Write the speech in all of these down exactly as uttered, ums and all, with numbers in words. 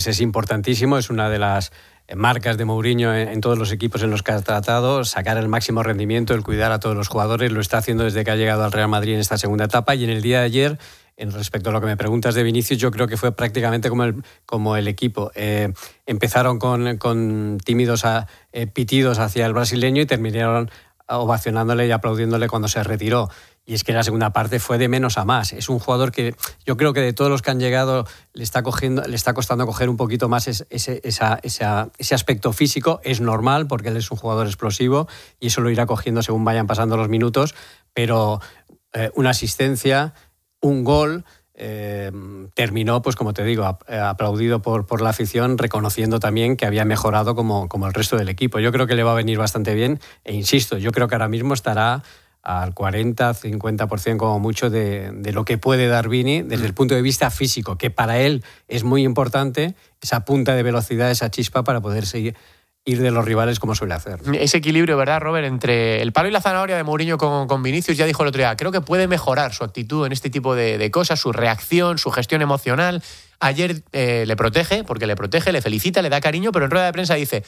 Es importantísimo, es una de las marcas de Mourinho en, en todos los equipos en los que ha tratado, sacar el máximo rendimiento, el cuidar a todos los jugadores, lo está haciendo desde que ha llegado al Real Madrid en esta segunda etapa. Y en el día de ayer, en respecto a lo que me preguntas de Vinicius, yo creo que fue prácticamente como el, como el equipo. Eh, empezaron con, con tímidos a, eh, pitidos hacia el brasileño y terminaron ovacionándole y aplaudiéndole cuando se retiró. Y es que la segunda parte fue de menos a más. Es un jugador que yo creo que de todos los que han llegado le está, cogiendo, le está costando coger un poquito más ese, ese, esa, esa, ese aspecto físico. Es normal porque él es un jugador explosivo y eso lo irá cogiendo según vayan pasando los minutos. Pero eh, una asistencia, un gol, eh, terminó, pues como te digo, aplaudido por, por la afición, reconociendo también que había mejorado como, como el resto del equipo. Yo creo que le va a venir bastante bien e insisto, yo creo que ahora mismo estará al cuarenta, cincuenta por ciento como mucho de, de lo que puede dar Vini desde el punto de vista físico, que para él es muy importante esa punta de velocidad, esa chispa para poder seguir, ir de los rivales como suele hacer. Ese equilibrio, ¿verdad, Robert? Entre el palo y la zanahoria de Mourinho con, con Vinicius, ya dijo el otro día, creo que puede mejorar su actitud en este tipo de, de cosas, su reacción, su gestión emocional. Ayer eh, le protege, porque le protege, le felicita, le da cariño, pero en rueda de prensa dice...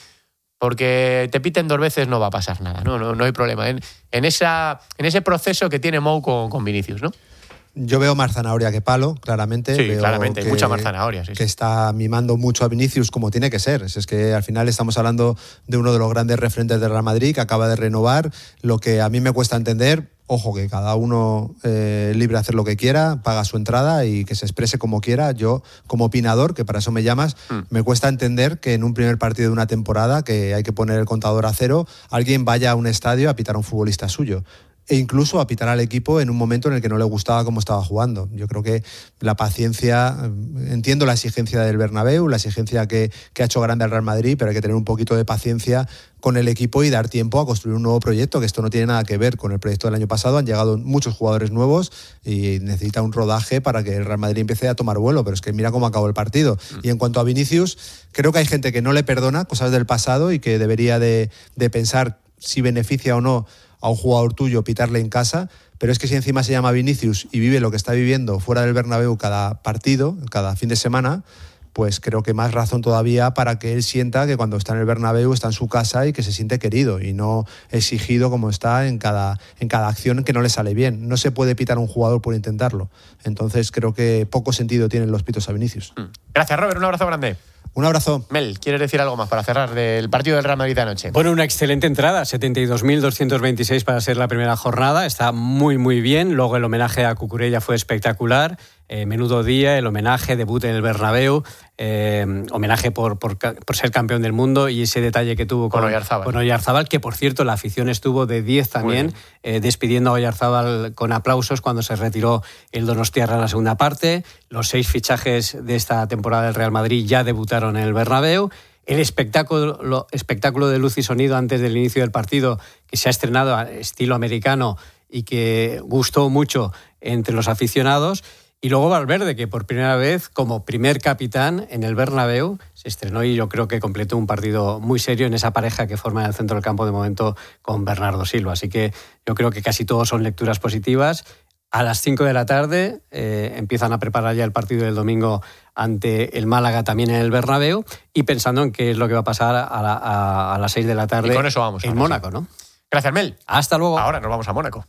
porque te piten dos veces no va a pasar nada, no, no, no hay problema. En, en, esa, en ese proceso que tiene Mou con, con Vinicius, ¿no? Yo veo más zanahoria que palo, claramente. Sí, veo claramente, hay que, mucha más zanahoria. Sí, que sí. está mimando mucho a Vinicius como tiene que ser. Es que al final estamos hablando de uno de los grandes referentes del Real Madrid que acaba de renovar. Lo que a mí me cuesta entender, ojo, que cada uno eh, libre de hacer lo que quiera, paga su entrada y que se exprese como quiera. Yo, como opinador, que para eso me llamas, mm. me cuesta entender que en un primer partido de una temporada, que hay que poner el contador a cero, alguien vaya a un estadio a pitar a un futbolista suyo. E incluso a pitar al equipo en un momento en el que no le gustaba cómo estaba jugando. Yo creo que la paciencia, entiendo la exigencia del Bernabéu, la exigencia que, que ha hecho grande al Real Madrid, pero hay que tener un poquito de paciencia con el equipo y dar tiempo a construir un nuevo proyecto, que esto no tiene nada que ver con el proyecto del año pasado. Han llegado muchos jugadores nuevos y necesita un rodaje para que el Real Madrid empiece a tomar vuelo, pero es que mira cómo acabó el partido. Mm. Y en cuanto a Vinicius, creo que hay gente que no le perdona cosas del pasado y que debería de, de pensar si beneficia o no a un jugador tuyo pitarle en casa, pero es que si encima se llama Vinicius y vive lo que está viviendo fuera del Bernabéu cada partido, cada fin de semana, pues creo que más razón todavía para que él sienta que cuando está en el Bernabéu está en su casa y que se siente querido y no exigido como está en cada, en cada acción que no le sale bien. No se puede pitar a un jugador por intentarlo. Entonces creo que poco sentido tienen los pitos a Vinicius. Gracias, Robert. Un abrazo grande. Un abrazo. Mel, ¿quieres decir algo más para cerrar del partido del Real Madrid de anoche? Bueno, una excelente entrada, setenta y dos mil doscientos veintiséis para ser la primera jornada, está muy muy bien. Luego el homenaje a Cucurella fue espectacular, eh, menudo día, el homenaje, debut en el Bernabéu, eh, homenaje por, por, por ser campeón del mundo y ese detalle que tuvo con, con Oyarzábal. Con Oyarzábal, que por cierto la afición estuvo de diez también, eh, despidiendo a Oyarzábal con aplausos cuando se retiró el Donostiarra en la segunda parte. Los seis fichajes de esta temporada del Real Madrid ya debutaron en el Bernabéu. El espectáculo, espectáculo de luz y sonido antes del inicio del partido, que se ha estrenado a estilo americano y que gustó mucho entre los aficionados. Y luego Valverde, que por primera vez, como primer capitán en el Bernabéu, se estrenó y yo creo que completó un partido muy serio en esa pareja que forma en el centro del campo de momento con Bernardo Silva. Así que yo creo que casi todos son lecturas positivas. A las cinco de la tarde eh, empiezan a preparar ya el partido del domingo ante el Málaga también en el Bernabéu y pensando en qué es lo que va a pasar a, la, a, a las seis de la tarde y con eso vamos, en Mónaco, ¿no? Gracias, Mel. Hasta luego. Ahora nos vamos a Mónaco.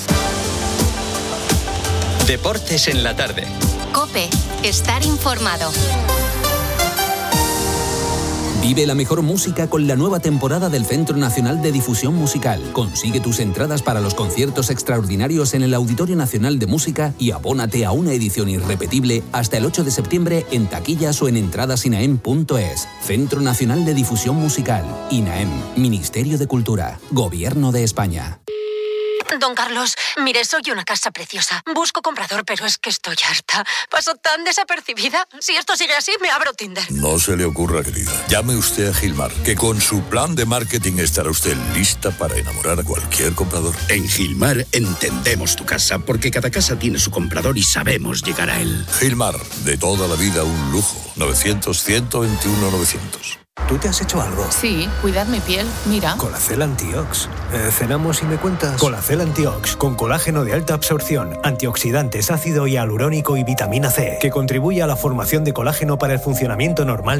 Deportes en la tarde. COPE. Estar informado. Vive la mejor música con la nueva temporada del Centro Nacional de Difusión Musical. Consigue tus entradas para los conciertos extraordinarios en el Auditorio Nacional de Música y abónate a una edición irrepetible hasta el ocho de septiembre en taquillas o en entradas inaem punto es. Centro Nacional de Difusión Musical. INAEM. Ministerio de Cultura. Gobierno de España. Don Carlos, mire, soy una casa preciosa. Busco comprador, pero es que estoy harta. Paso tan desapercibida. Si esto sigue así, me abro Tinder. No se le ocurra, querida. Llame usted a Gilmar, que con su plan de marketing estará usted lista para enamorar a cualquier comprador. En Gilmar entendemos tu casa, porque cada casa tiene su comprador y sabemos llegar a él. Gilmar, de toda la vida un lujo. novecientos, ciento veintiuno, novecientos. ¿Tú te has hecho algo? Sí, cuidar mi piel, mira. Colacel Antiox. Eh, ¿Cenamos y me cuentas? Colacel Antiox, con colágeno de alta absorción, antioxidantes, ácido hialurónico y vitamina C, que contribuye a la formación de colágeno para el funcionamiento normal